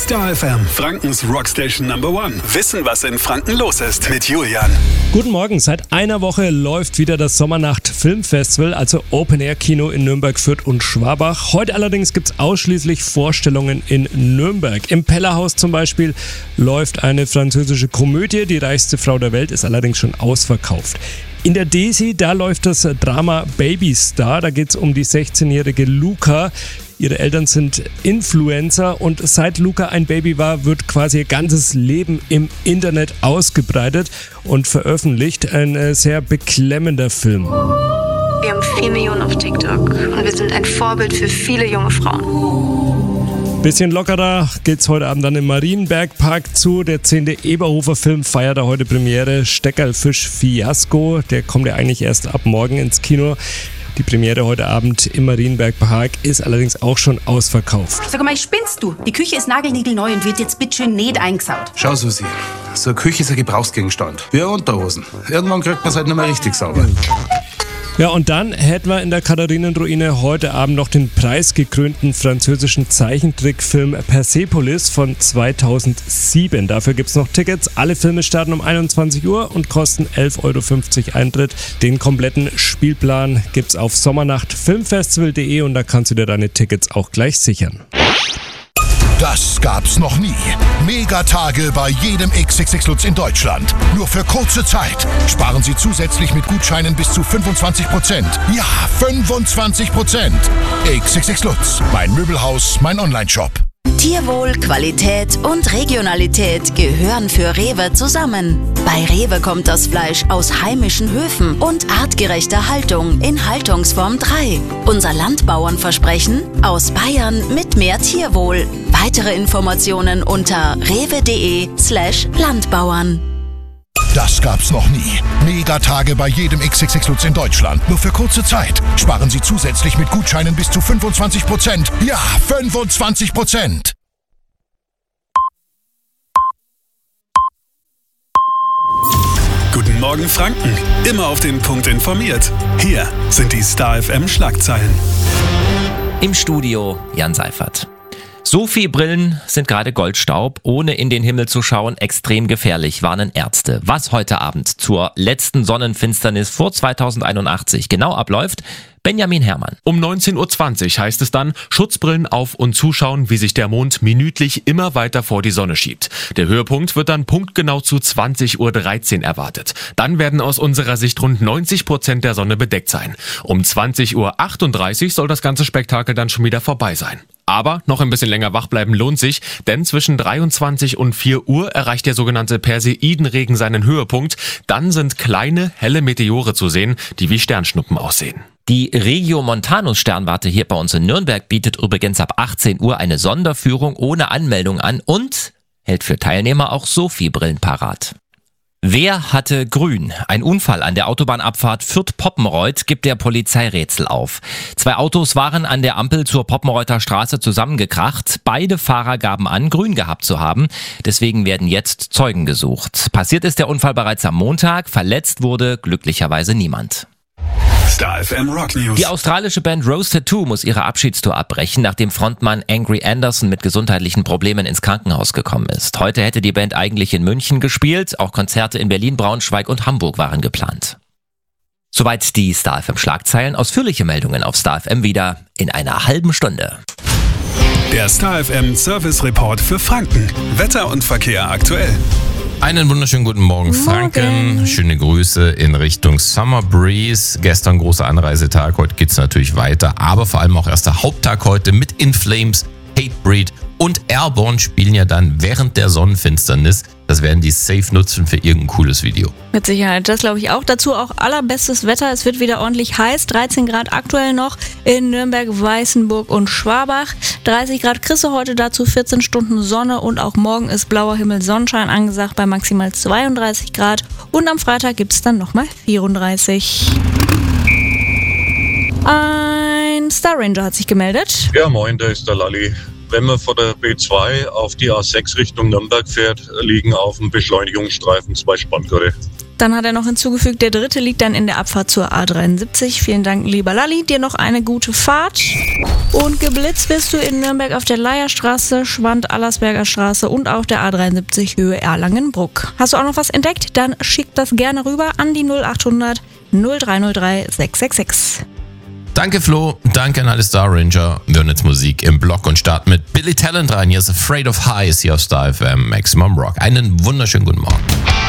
Star FM, Frankens Rockstation Number One. Wissen, was in Franken los ist mit Julian. Guten Morgen, seit einer Woche läuft wieder das Sommernacht Filmfestival, also Open-Air-Kino in Nürnberg, Fürth und Schwabach. Heute allerdings gibt es ausschließlich Vorstellungen in Nürnberg. Im Pellerhaus zum Beispiel läuft eine französische Komödie, Die reichste Frau der Welt, ist allerdings schon ausverkauft. In der Desi, da läuft das Drama Babystar, da geht es um die 16-jährige Luca. Ihre Eltern sind Influencer und seit Luca ein Baby war, wird quasi ihr ganzes Leben im Internet ausgebreitet und veröffentlicht. Ein sehr beklemmender Film. Wir haben 4 Millionen auf TikTok und wir sind ein Vorbild für viele junge Frauen. Bisschen lockerer geht's heute Abend dann im Marienbergpark zu. Der 10. Eberhofer-Film feiert da heute Premiere. Steckerlfisch Fiasko, der kommt ja eigentlich erst ab morgen ins Kino. Die Premiere heute Abend im Marienbergpark ist allerdings auch schon ausverkauft. Sag mal, spinnst du? Die Küche ist nagelniegelneu und wird jetzt bitteschön nicht eingesaut. Schau, Susi, so eine Küche ist ein Gebrauchsgegenstand. Wie eine Unterhosen. Irgendwann kriegt man es halt nicht mehr richtig sauber. Ja, und dann hätten wir in der Katharinenruine heute Abend noch den preisgekrönten französischen Zeichentrickfilm Persepolis von 2007. Dafür gibt es noch Tickets. Alle Filme starten um 21 Uhr und kosten 11,50 € Eintritt. Den kompletten Spielplan gibt es auf sommernachtfilmfestival.de und da kannst du dir deine Tickets auch gleich sichern. Das gab's noch nie. Megatage bei jedem XXX Lutz in Deutschland. Nur für kurze Zeit. Sparen Sie zusätzlich mit Gutscheinen bis zu 25%. Ja, 25%. XXX Lutz. Mein Möbelhaus, mein Onlineshop. Tierwohl, Qualität und Regionalität gehören für Rewe zusammen. Bei Rewe kommt das Fleisch aus heimischen Höfen und artgerechter Haltung in Haltungsform 3. Unser Landbauernversprechen: aus Bayern mit mehr Tierwohl. Weitere Informationen unter rewe.de/Landbauern. Das gab's noch nie. Megatage bei jedem XXX Lutz in Deutschland. Nur für kurze Zeit. Sparen Sie zusätzlich mit Gutscheinen bis zu 25%. Ja, 25%. Guten Morgen Franken, immer auf den Punkt informiert. Hier sind die Star FM Schlagzeilen. Im Studio Jan Seifert. Sophie-Brillen sind gerade Goldstaub, ohne in den Himmel zu schauen, extrem gefährlich, warnen Ärzte. Was heute Abend zur letzten Sonnenfinsternis vor 2081 genau abläuft, Benjamin Herrmann. Um 19.20 Uhr heißt es dann, Schutzbrillen auf und zuschauen, wie sich der Mond minütlich immer weiter vor die Sonne schiebt. Der Höhepunkt wird dann punktgenau zu 20.13 Uhr erwartet. Dann werden aus unserer Sicht rund 90% der Sonne bedeckt sein. Um 20.38 Uhr soll das ganze Spektakel dann schon wieder vorbei sein. Aber noch ein bisschen länger wach bleiben lohnt sich, denn zwischen 23 und 4 Uhr erreicht der sogenannte Perseidenregen seinen Höhepunkt. Dann sind kleine, helle Meteore zu sehen, die wie Sternschnuppen aussehen. Die Regiomontanus-Sternwarte hier bei uns in Nürnberg bietet übrigens ab 18 Uhr eine Sonderführung ohne Anmeldung an und hält für Teilnehmer auch Sophie-Brillen parat. Wer hatte grün? Ein Unfall an der Autobahnabfahrt Fürth-Poppenreuth gibt der Polizei Rätsel auf. 2 Autos waren an der Ampel zur Poppenreuther Straße zusammengekracht. Beide Fahrer gaben an, grün gehabt zu haben. Deswegen werden jetzt Zeugen gesucht. Passiert ist der Unfall bereits am Montag. Verletzt wurde glücklicherweise niemand. Star FM Rock News. Die australische Band Rose Tattoo muss ihre Abschiedstour abbrechen, nachdem Frontmann Angry Anderson mit gesundheitlichen Problemen ins Krankenhaus gekommen ist. Heute hätte die Band eigentlich in München gespielt, auch Konzerte in Berlin, Braunschweig und Hamburg waren geplant. Soweit die Star FM Schlagzeilen. Ausführliche Meldungen auf Star FM wieder in einer halben Stunde. Der Star FM Service Report für Franken. Wetter und Verkehr aktuell. Einen wunderschönen guten Morgen, Franken. Schöne Grüße in Richtung Summer Breeze. Gestern großer Anreisetag, heute geht's natürlich weiter. Aber vor allem auch erster Haupttag heute mit In Flames, Hatebreed und Airborne spielen ja dann während der Sonnenfinsternis. Das werden die safe nutzen für irgendein cooles Video. Mit Sicherheit, das glaube ich auch. Dazu auch allerbestes Wetter. Es wird wieder ordentlich heiß. 13 Grad aktuell noch in Nürnberg, Weißenburg und Schwabach. 30 Grad kriegst du heute, dazu 14 Stunden Sonne und auch morgen ist blauer Himmel, Sonnenschein angesagt bei maximal 32 Grad. Und am Freitag gibt es dann nochmal 34. Ein Star Ranger hat sich gemeldet. Ja, moin, da ist der Lalli. Wenn man von der B2 auf die A6 Richtung Nürnberg fährt, liegen auf dem Beschleunigungsstreifen 2 Spanngurte. Dann hat er noch hinzugefügt, der 3. liegt dann in der Abfahrt zur A73. Vielen Dank, lieber Lalli. Dir noch eine gute Fahrt. Und geblitzt wirst du in Nürnberg auf der Leierstraße, Schwand-Allersberger Straße und auch der A73 Höhe Erlangen-Bruck. Hast du auch noch was entdeckt? Dann schick das gerne rüber an die 0800 0303 666. Danke Flo, danke an alle Star Ranger. Wir hören jetzt Musik im Block und starten mit Billy Talent rein. Hier ist Afraid of Heights hier auf Star FM Maximum Rock. Einen wunderschönen guten Morgen.